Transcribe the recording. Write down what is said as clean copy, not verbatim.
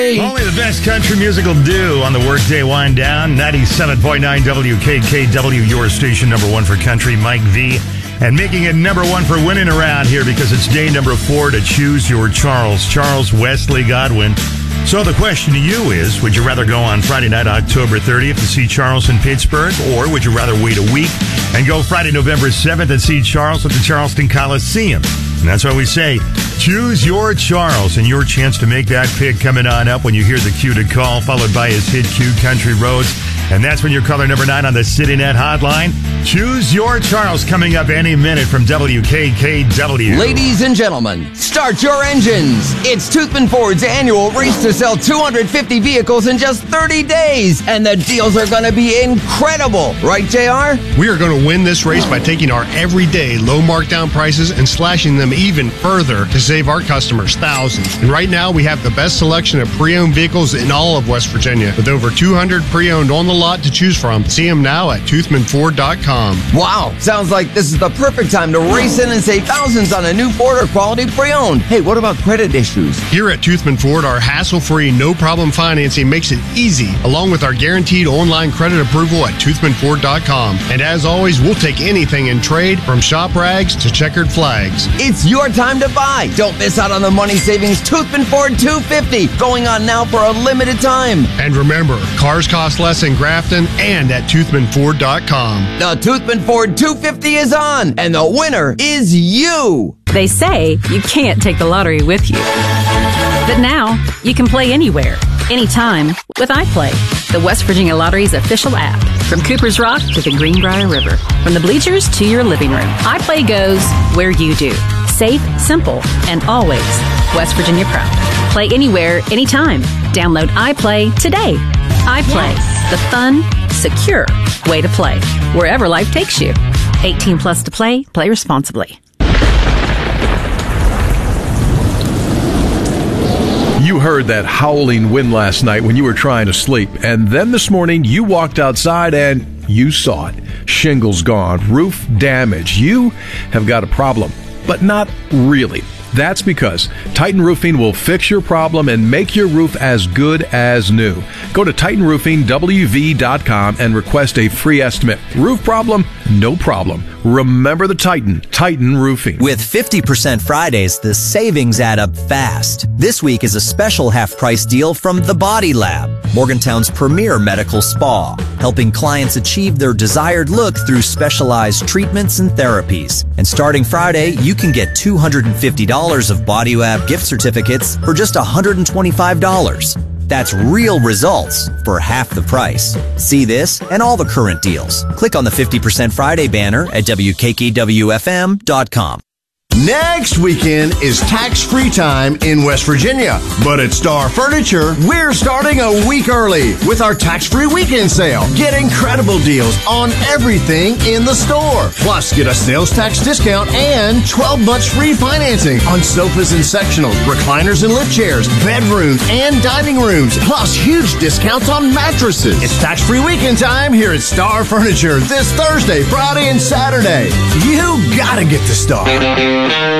Only the best country music will do on the workday wind down. 97.9 WKKW, your station number one for country, Mike V. And making it number one for winning around here because it's day number 4 to choose your Charles Wesley Godwin. So the question to you is, would you rather go on Friday night, October 30th to see Charles in Pittsburgh, or would you rather wait a week and go Friday, November 7th and see Charles at the Charleston Coliseum? And that's why we say, choose your Charles, and your chance to make that pick coming on up when you hear the cue to call, followed by his hit cue, Country Roads. And that's when you're caller number 9 on the CityNet hotline. Choose your Charles coming up any minute from WKKW. Ladies and gentlemen, start your engines. It's Toothman Ford's annual race to sell 250 vehicles in just 30 days. And the deals are going to be incredible. Right, JR? We are going to win this race by taking our everyday low markdown prices and slashing them even further to save our customers thousands. And right now, we have the best selection of pre-owned vehicles in all of West Virginia, with over 200 pre-owned on the lot to choose from. See them now at toothmanford.com. Wow, sounds like this is the perfect time to race in and save thousands on a new Ford or quality pre-owned. Hey, what about credit issues? Here at Toothman Ford, our hassle-free, no-problem financing makes it easy, along with our guaranteed online credit approval at toothmanford.com. And as always, we'll take anything in trade, from shop rags to checkered flags. It's your time to buy. Don't miss out on the money savings. Toothman Ford 250, going on now for a limited time. And remember, cars cost less in Grafton and at toothmanford.com. The Toothman Ford 250 is on, and the winner is you. They say you can't take the lottery with you. But now, you can play anywhere, anytime, with iPlay, the West Virginia Lottery's official app. From Cooper's Rock to the Greenbrier River, from the bleachers to your living room, iPlay goes where you do. Safe, simple, and always West Virginia proud. Play anywhere, anytime. Download iPlay today. iPlay, the fun, secure way to play, wherever life takes you. 18 plus to play. Play responsibly. You heard that howling wind last night when you were trying to sleep, and then this morning you walked outside and you saw it. Shingles gone, roof damage. You have got a problem, but not really. That's because Titan Roofing will fix your problem and make your roof as good as new. Go to TitanRoofingWV.com and request a free estimate. Roof problem? No problem. Remember the Titan Roofing. With 50% Fridays, the savings add up fast. This week is a special half-price deal from The Body Lab, Morgantown's premier medical spa, helping clients achieve their desired look through specialized treatments and therapies. And starting Friday, you can get $250 of Body Lab gift certificates for just $125. That's real results for half the price. See this and all the current deals. Click on the 50% Friday banner at WKKWFM.com. Next weekend is tax-free time in West Virginia. But at Star Furniture, we're starting a week early with our tax-free weekend sale. Get incredible deals on everything in the store. Plus, get a sales tax discount and 12 months free financing on sofas and sectionals, recliners and lift chairs, bedrooms and dining rooms. Plus, huge discounts on mattresses. It's tax-free weekend time here at Star Furniture this Thursday, Friday, and Saturday. You gotta get to Star.